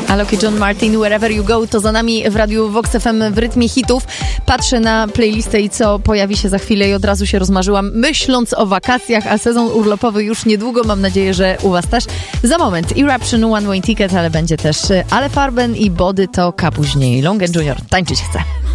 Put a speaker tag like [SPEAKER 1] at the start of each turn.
[SPEAKER 1] Alok i John Martin, Wherever You Go, to za nami w Radiu Vox FM w rytmie hitów. Patrzę na playlistę i co pojawi się za chwilę i od razu się rozmarzyłam, myśląc o wakacjach, a sezon urlopowy już niedługo, mam nadzieję, że u was też. Za moment Eruption, One Way Ticket, ale będzie też Ale Farben i Body Talk, a później Long Junior. Tańczyć chcę.